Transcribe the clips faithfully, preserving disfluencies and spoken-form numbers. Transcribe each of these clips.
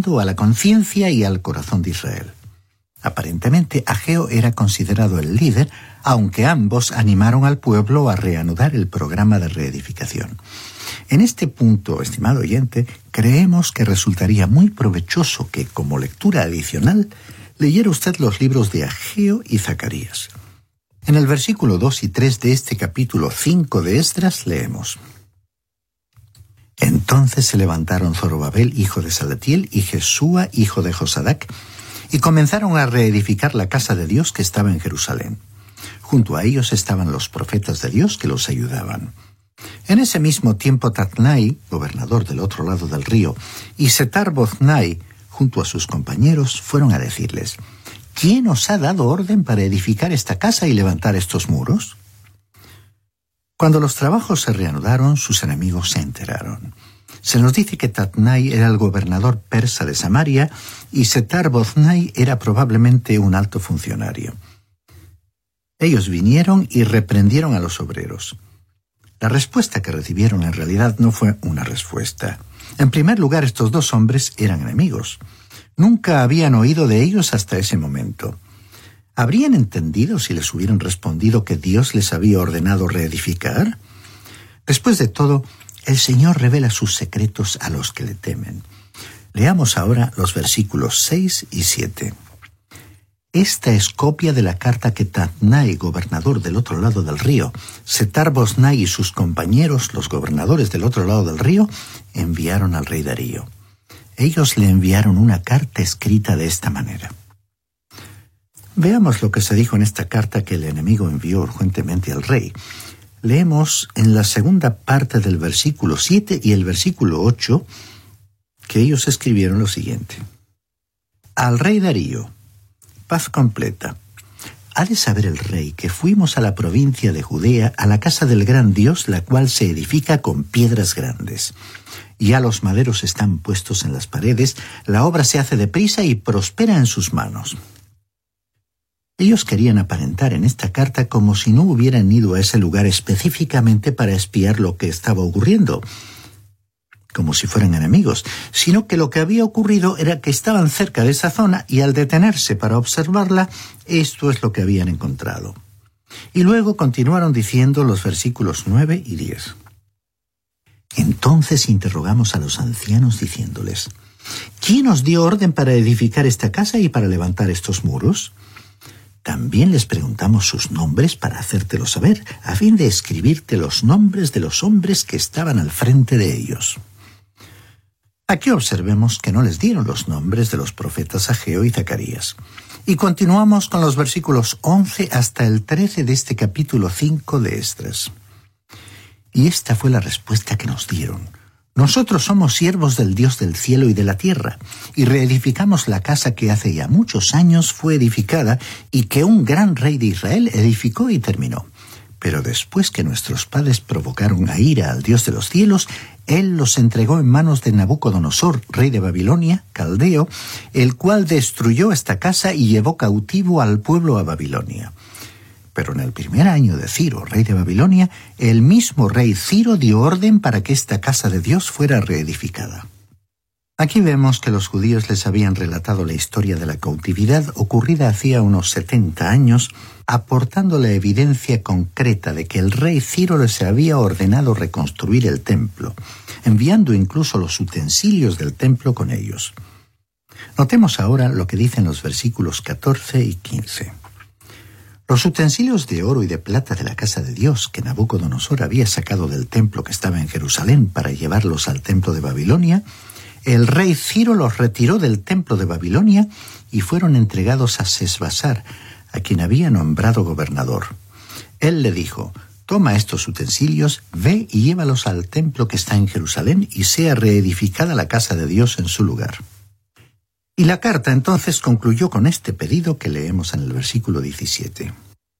apelando a la conciencia y al corazón de Israel. Aparentemente, Ageo era considerado el líder, aunque ambos animaron al pueblo a reanudar el programa de reedificación. En este punto, estimado oyente, creemos que resultaría muy provechoso que, como lectura adicional, leyera usted los libros de Ageo y Zacarías. En el versículo dos y tres de este capítulo cinco de Esdras leemos: Entonces se levantaron Zorobabel, hijo de Salatiel, y Jesúa, hijo de Josadac, y comenzaron a reedificar la casa de Dios que estaba en Jerusalén. Junto a ellos estaban los profetas de Dios que los ayudaban. En ese mismo tiempo Tatnai, gobernador del otro lado del río, y Setar-Boznai, junto a sus compañeros, fueron a decirles: ¿Quién os ha dado orden para edificar esta casa y levantar estos muros? Cuando los trabajos se reanudaron, sus enemigos se enteraron. Se nos dice que Tatnai era el gobernador persa de Samaria y Setar-Boznai era probablemente un alto funcionario. Ellos vinieron y reprendieron a los obreros. La respuesta que recibieron en realidad no fue una respuesta. En primer lugar, estos dos hombres eran enemigos. Nunca habían oído de ellos hasta ese momento. ¿Habrían entendido si les hubieran respondido que Dios les había ordenado reedificar? Después de todo, el Señor revela sus secretos a los que le temen. Leamos ahora los versículos seis y siete. Esta es copia de la carta que Tatnai, gobernador del otro lado del río, Setar-Boznai y sus compañeros, los gobernadores del otro lado del río, enviaron al rey Darío. Ellos le enviaron una carta escrita de esta manera. Veamos lo que se dijo en esta carta que el enemigo envió urgentemente al rey. Leemos en la segunda parte del versículo siete y el versículo ocho que ellos escribieron lo siguiente. Al rey Darío, paz completa. Ha de saber el rey que fuimos a la provincia de Judea, a la casa del gran Dios, la cual se edifica con piedras grandes. Ya los maderos están puestos en las paredes, la obra se hace deprisa y prospera en sus manos. Ellos querían aparentar en esta carta como si no hubieran ido a ese lugar específicamente para espiar lo que estaba ocurriendo, como si fueran enemigos, sino que lo que había ocurrido era que estaban cerca de esa zona y al detenerse para observarla, esto es lo que habían encontrado. Y luego continuaron diciendo los versículos nueve y diez. Entonces interrogamos a los ancianos diciéndoles: ¿Quién os dio orden para edificar esta casa y para levantar estos muros? También les preguntamos sus nombres para hacértelo saber, a fin de escribirte los nombres de los hombres que estaban al frente de ellos. Aquí observemos que no les dieron los nombres de los profetas Ageo y Zacarías. Y continuamos con los versículos once hasta el trece de este capítulo cinco de Esdras. Y esta fue la respuesta que nos dieron. Nosotros somos siervos del Dios del cielo y de la tierra, y reedificamos la casa que hace ya muchos años fue edificada y que un gran rey de Israel edificó y terminó. Pero después que nuestros padres provocaron a ira al Dios de los cielos, él los entregó en manos de Nabucodonosor, rey de Babilonia, caldeo, el cual destruyó esta casa y llevó cautivo al pueblo a Babilonia. Pero en el primer año de Ciro, rey de Babilonia, el mismo rey Ciro dio orden para que esta casa de Dios fuera reedificada. Aquí vemos que los judíos les habían relatado la historia de la cautividad ocurrida hacía unos setenta años, aportando la evidencia concreta de que el rey Ciro les había ordenado reconstruir el templo, enviando incluso los utensilios del templo con ellos. Notemos ahora lo que dicen los versículos catorce y quince. Los utensilios de oro y de plata de la casa de Dios que Nabucodonosor había sacado del templo que estaba en Jerusalén para llevarlos al templo de Babilonia, el rey Ciro los retiró del templo de Babilonia y fueron entregados a Sesbasar, a quien había nombrado gobernador. Él le dijo: toma estos utensilios, ve y llévalos al templo que está en Jerusalén y sea reedificada la casa de Dios en su lugar. Y la carta entonces concluyó con este pedido que leemos en el versículo diecisiete.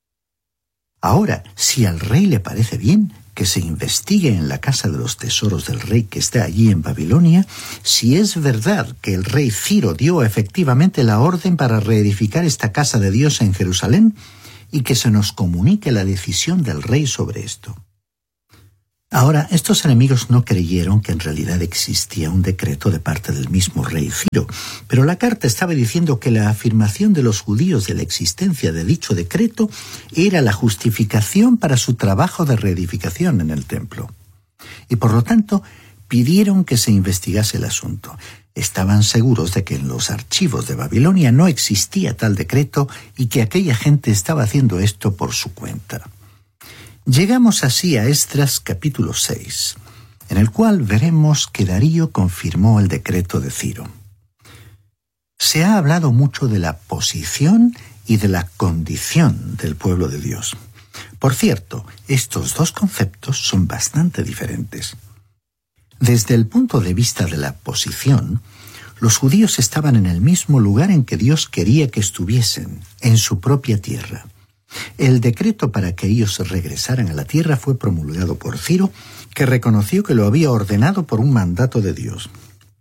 Ahora, si al rey le parece bien, que se investigue en la casa de los tesoros del rey que está allí en Babilonia, si es verdad que el rey Ciro dio efectivamente la orden para reedificar esta casa de Dios en Jerusalén, y que se nos comunique la decisión del rey sobre esto. Ahora, estos enemigos no creyeron que en realidad existía un decreto de parte del mismo rey Ciro, pero la carta estaba diciendo que la afirmación de los judíos de la existencia de dicho decreto era la justificación para su trabajo de reedificación en el templo. Y por lo tanto, pidieron que se investigase el asunto. Estaban seguros de que en los archivos de Babilonia no existía tal decreto y que aquella gente estaba haciendo esto por su cuenta. Llegamos así a Esdras capítulo seis, en el cual veremos que Darío confirmó el decreto de Ciro. Se ha hablado mucho de la posición y de la condición del pueblo de Dios. Por cierto, estos dos conceptos son bastante diferentes. Desde el punto de vista de la posición, los judíos estaban en el mismo lugar en que Dios quería que estuviesen, en su propia tierra. El decreto para que ellos regresaran a la tierra fue promulgado por Ciro, que reconoció que lo había ordenado por un mandato de Dios.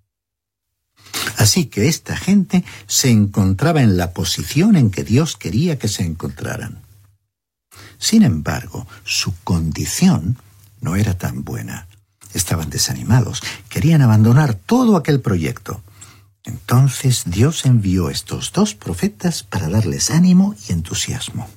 Así que esta gente se encontraba en la posición en que Dios quería que se encontraran. Sin embargo, su condición no era tan buena. Estaban desanimados, querían abandonar todo aquel proyecto. Entonces Dios envió estos dos profetas para darles ánimo y entusiasmo.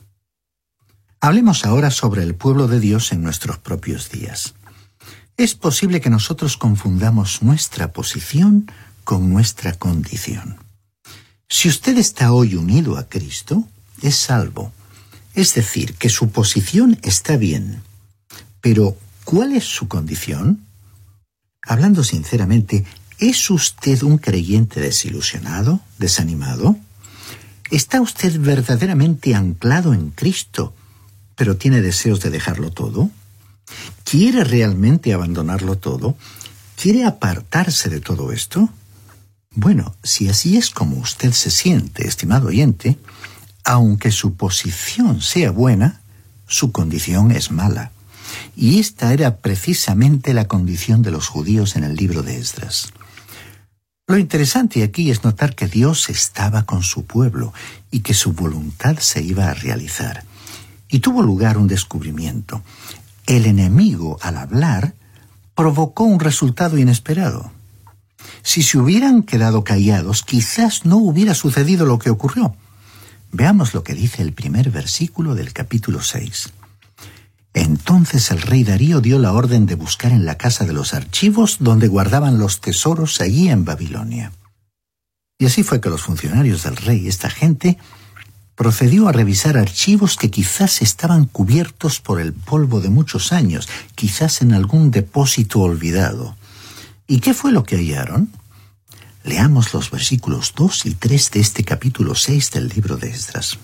Hablemos ahora sobre el pueblo de Dios en nuestros propios días. Es posible que nosotros confundamos nuestra posición con nuestra condición. Si usted está hoy unido a Cristo, es salvo. Es decir, que su posición está bien. Pero, ¿cuál es su condición? Hablando sinceramente, ¿es usted un creyente desilusionado, desanimado? ¿Está usted verdaderamente anclado en Cristo, pero tiene deseos de dejarlo todo? ¿Quiere realmente abandonarlo todo? ¿Quiere apartarse de todo esto? Bueno, si así es como usted se siente, estimado oyente, aunque su posición sea buena, su condición es mala. Y esta era precisamente la condición de los judíos en el libro de Esdras. Lo interesante aquí es notar que Dios estaba con su pueblo y que su voluntad se iba a realizar. Y tuvo lugar un descubrimiento. El enemigo, al hablar, provocó un resultado inesperado. Si se hubieran quedado callados, quizás no hubiera sucedido lo que ocurrió. Veamos lo que dice el primer versículo del capítulo seis. Entonces el rey Darío dio la orden de buscar en la casa de los archivos donde guardaban los tesoros allí en Babilonia. Y así fue que los funcionarios del rey, esta gente, procedió a revisar archivos que quizás estaban cubiertos por el polvo de muchos años, quizás en algún depósito olvidado. ¿Y qué fue lo que hallaron? Leamos los versículos dos y tres de este capítulo seis del libro de Esdras.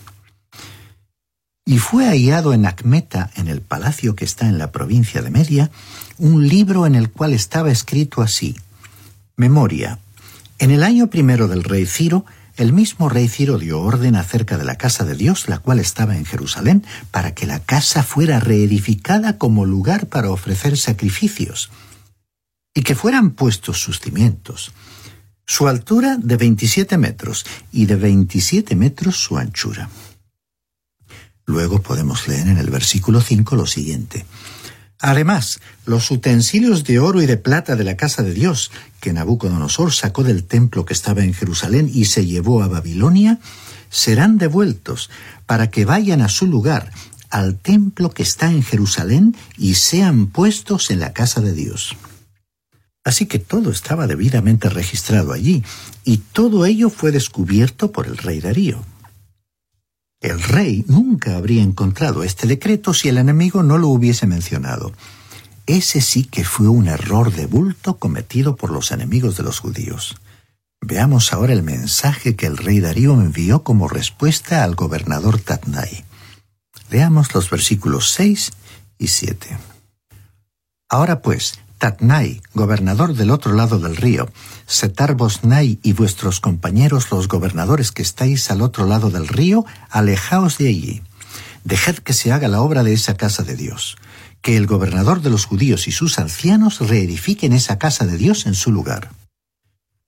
Y fue hallado en Acmeta, en el palacio que está en la provincia de Media, un libro en el cual estaba escrito así: Memoria. En el año primero del rey Ciro, el mismo rey Ciro dio orden acerca de la casa de Dios, la cual estaba en Jerusalén, para que la casa fuera reedificada como lugar para ofrecer sacrificios, y que fueran puestos sus cimientos. Su altura de veintisiete metros, y de veintisiete metros su anchura. Luego podemos leer en el versículo cinco lo siguiente: Además, los utensilios de oro y de plata de la casa de Dios, que Nabucodonosor sacó del templo que estaba en Jerusalén y se llevó a Babilonia, serán devueltos para que vayan a su lugar, al templo que está en Jerusalén, y sean puestos en la casa de Dios. Así que todo estaba debidamente registrado allí, y todo ello fue descubierto por el rey Darío. El rey nunca habría encontrado este decreto si el enemigo no lo hubiese mencionado. Ese sí que fue un error de bulto cometido por los enemigos de los judíos. Veamos ahora el mensaje que el rey Darío envió como respuesta al gobernador Tatnai. Leamos los versículos seis y siete. Ahora pues, Tatnai, gobernador del otro lado del río, Setar-Bosnai y vuestros compañeros los gobernadores que estáis al otro lado del río, alejaos de allí. Dejad que se haga la obra de esa casa de Dios, que el gobernador de los judíos y sus ancianos reedifiquen esa casa de Dios en su lugar.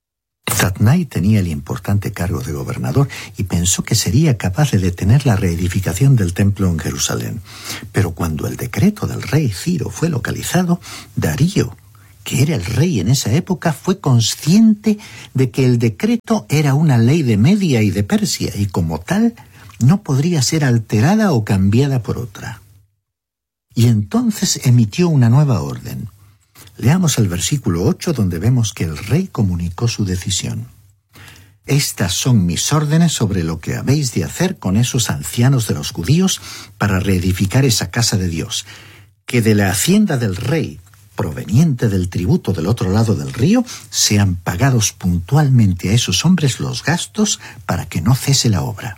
Tatnai tenía el importante cargo de gobernador y pensó que sería capaz de detener la reedificación del templo en Jerusalén. Pero cuando el decreto del rey Ciro fue localizado, Darío, que era el rey en esa época, fue consciente de que el decreto era una ley de Media y de Persia y como tal no podría ser alterada o cambiada por otra. Y entonces emitió una nueva orden. Leamos el versículo ocho, donde vemos que el rey comunicó su decisión. Estas son mis órdenes sobre lo que habéis de hacer con esos ancianos de los judíos para reedificar esa casa de Dios, que de la hacienda del rey, proveniente del tributo del otro lado del río, sean pagados puntualmente a esos hombres los gastos para que no cese la obra.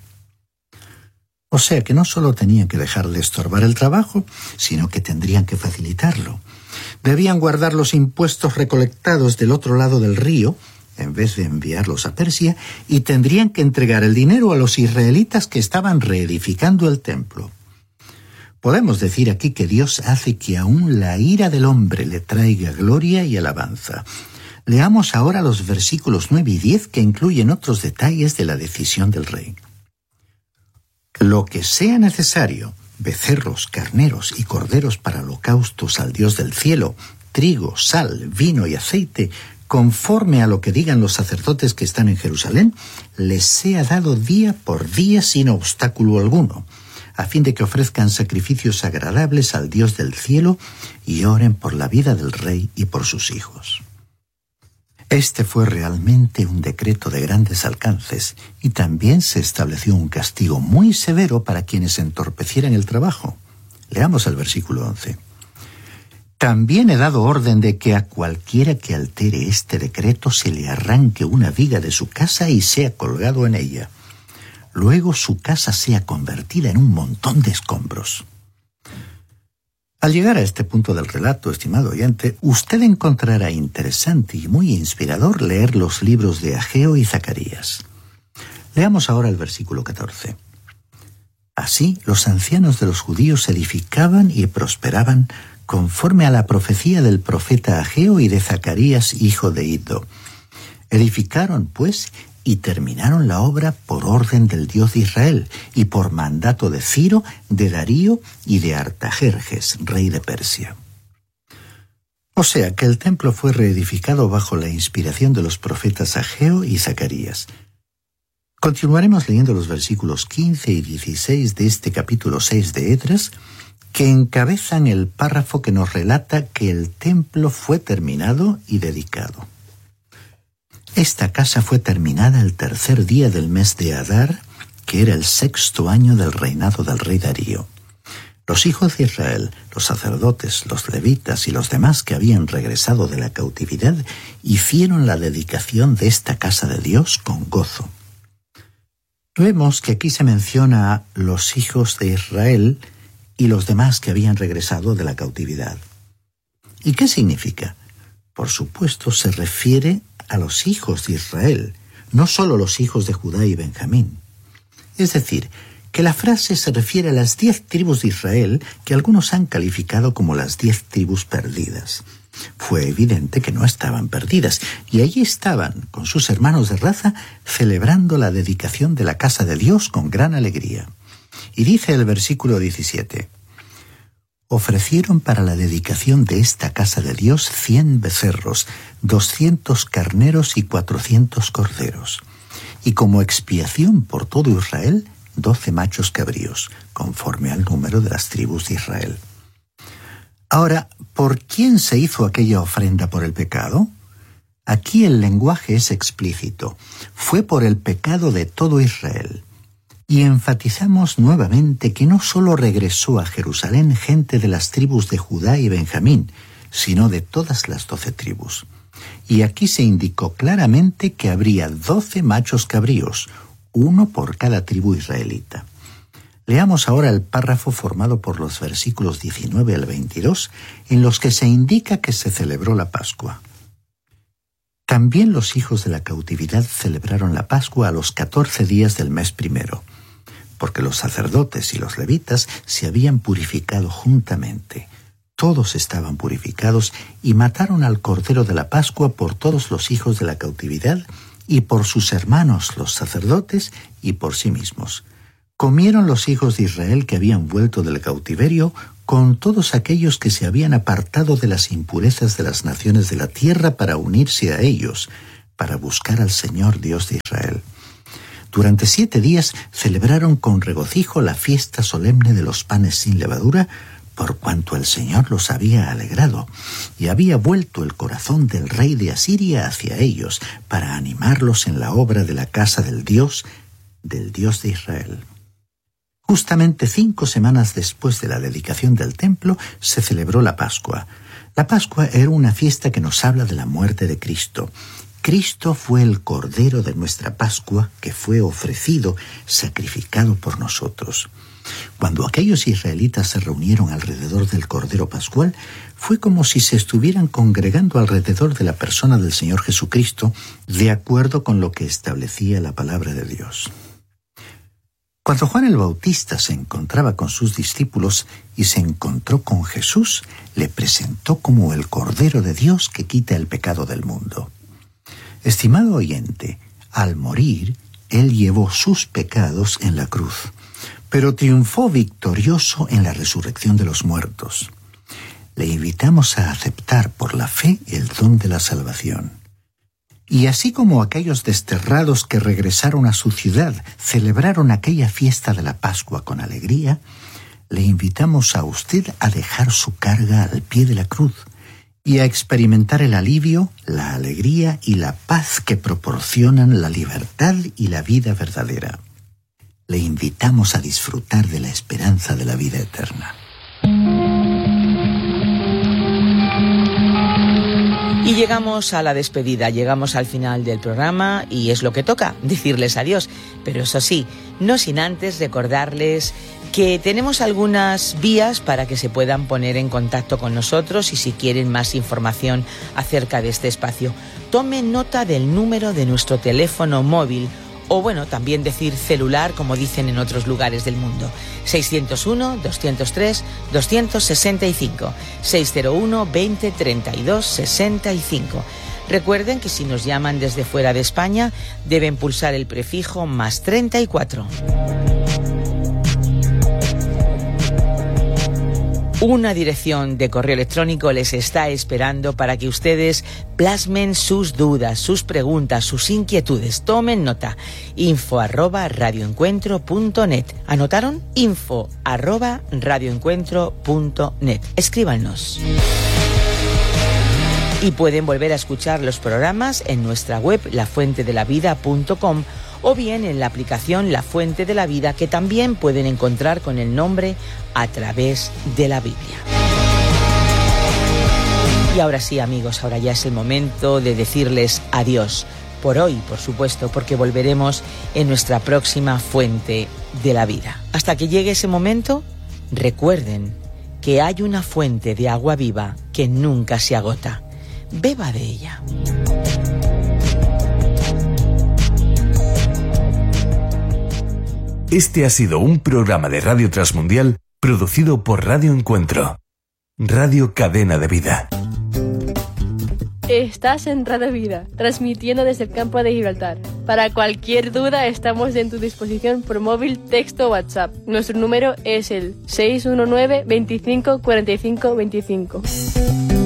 O sea que no solo tenían que dejar de estorbar el trabajo, sino que tendrían que facilitarlo. Debían guardar los impuestos recolectados del otro lado del río, en vez de enviarlos a Persia, y tendrían que entregar el dinero a los israelitas que estaban reedificando el templo. Podemos decir aquí que Dios hace que aún la ira del hombre le traiga gloria y alabanza. Leamos ahora los versículos nueve y diez que incluyen otros detalles de la decisión del rey. Lo que sea necesario, becerros, carneros y corderos para holocaustos al Dios del cielo, trigo, sal, vino y aceite, conforme a lo que digan los sacerdotes que están en Jerusalén, les sea dado día por día sin obstáculo alguno, a fin de que ofrezcan sacrificios agradables al Dios del cielo y oren por la vida del rey y por sus hijos. Este fue realmente un decreto de grandes alcances y también se estableció un castigo muy severo para quienes entorpecieran el trabajo. Leamos el versículo once. También he dado orden de que a cualquiera que altere este decreto se le arranque una viga de su casa y sea colgado en ella. Luego su casa sea convertida en un montón de escombros. Al llegar a este punto del relato, estimado oyente, usted encontrará interesante y muy inspirador leer los libros de Ageo y Zacarías. Leamos ahora el versículo catorce. Así, los ancianos de los judíos edificaban y prosperaban conforme a la profecía del profeta Ageo y de Zacarías, hijo de Iddo. Edificaron, pues, y terminaron la obra por orden del Dios de Israel y por mandato de Ciro, de Darío y de Artajerjes, rey de Persia. O sea que el templo fue reedificado bajo la inspiración de los profetas Ageo y Zacarías. Continuaremos leyendo los versículos quince y dieciséis de este capítulo seis de Esdras, que encabezan el párrafo que nos relata que el templo fue terminado y dedicado. Esta casa fue terminada el tercer día del mes de Adar, que era el sexto año del reinado del rey Darío. Los hijos de Israel, los sacerdotes, los levitas y los demás que habían regresado de la cautividad, hicieron la dedicación de esta casa de Dios con gozo. Vemos que aquí se menciona a los hijos de Israel y los demás que habían regresado de la cautividad. ¿Y qué significa? Por supuesto, se refiere a los hijos de Israel, no solo los hijos de Judá y Benjamín. Es decir, que la frase se refiere a las diez tribus de Israel que algunos han calificado como las diez tribus perdidas. Fue evidente que no estaban perdidas, y allí estaban, con sus hermanos de raza, celebrando la dedicación de la casa de Dios con gran alegría. Y dice el versículo diecisiete, ofrecieron para la dedicación de esta casa de Dios cien becerros, doscientos carneros y cuatrocientos corderos, y como expiación por todo Israel, doce machos cabríos, conforme al número de las tribus de Israel. Ahora, ¿por quién se hizo aquella ofrenda por el pecado? Aquí el lenguaje es explícito. Fue por el pecado de todo Israel. Y enfatizamos nuevamente que no solo regresó a Jerusalén gente de las tribus de Judá y Benjamín, sino de todas las doce tribus. Y aquí se indicó claramente que habría doce machos cabríos, uno por cada tribu israelita. Leamos ahora el párrafo formado por los versículos diecinueve al veintidós, en los que se indica que se celebró la Pascua. También los hijos de la cautividad celebraron la Pascua a los catorce días del mes primero, porque los sacerdotes y los levitas se habían purificado juntamente. Todos estaban purificados y mataron al Cordero de la Pascua por todos los hijos de la cautividad y por sus hermanos los sacerdotes y por sí mismos. Comieron los hijos de Israel que habían vuelto del cautiverio con todos aquellos que se habían apartado de las impurezas de las naciones de la tierra para unirse a ellos, para buscar al Señor Dios de Israel. Durante siete días celebraron con regocijo la fiesta solemne de los panes sin levadura, por cuanto el Señor los había alegrado, y había vuelto el corazón del rey de Asiria hacia ellos, para animarlos en la obra de la casa del Dios, del Dios de Israel. Justamente cinco semanas después de la dedicación del templo, se celebró la Pascua. La Pascua era una fiesta que nos habla de la muerte de Cristo. Cristo fue el Cordero de nuestra Pascua, que fue ofrecido, sacrificado por nosotros. Cuando aquellos israelitas se reunieron alrededor del Cordero Pascual, fue como si se estuvieran congregando alrededor de la persona del Señor Jesucristo, de acuerdo con lo que establecía la palabra de Dios. Cuando Juan el Bautista se encontraba con sus discípulos y se encontró con Jesús, le presentó como el Cordero de Dios que quita el pecado del mundo. Estimado oyente, al morir, Él llevó sus pecados en la cruz, pero triunfó victorioso en la resurrección de los muertos. Le invitamos a aceptar por la fe el don de la salvación. Y así como aquellos desterrados que regresaron a su ciudad celebraron aquella fiesta de la Pascua con alegría, le invitamos a usted a dejar su carga al pie de la cruz y a experimentar el alivio, la alegría y la paz que proporcionan la libertad y la vida verdadera. Le invitamos a disfrutar de la esperanza de la vida eterna. Y llegamos a la despedida, llegamos al final del programa y es lo que toca, decirles adiós. Pero eso sí, no sin antes recordarles que tenemos algunas vías para que se puedan poner en contacto con nosotros y si quieren más información acerca de este espacio. Tomen nota del número de nuestro teléfono móvil o bueno, también decir celular como dicen en otros lugares del mundo. seiscientos uno, doscientos tres, doscientos sesenta y cinco, seiscientos uno, veinte, treinta y dos, sesenta y cinco. Recuerden que si nos llaman desde fuera de España deben pulsar el prefijo más treinta y cuatro. Una dirección de correo electrónico les está esperando para que ustedes plasmen sus dudas, sus preguntas, sus inquietudes. Tomen nota. info arroba radioencuentro punto net. ¿Anotaron? info arroba radioencuentro punto net. Escríbanos. Y pueden volver a escuchar los programas en nuestra web la fuente de la vida punto com o bien en la aplicación La Fuente de la Vida, que también pueden encontrar con el nombre A Través de la Biblia. Y ahora sí, amigos, ahora ya es el momento de decirles adiós. Por hoy, por supuesto, porque volveremos en nuestra próxima Fuente de la Vida. Hasta que llegue ese momento, recuerden que hay una fuente de agua viva que nunca se agota. Beba de ella. Este ha sido un programa de Radio Transmundial producido por Radio Encuentro, Radio Cadena de Vida. Estás en Radio Vida, transmitiendo desde el campo de Gibraltar. Para cualquier duda estamos en tu disposición por móvil, texto o WhatsApp. Nuestro número es el seis uno nueve, veinticinco, cuarenta y cinco, veinticinco.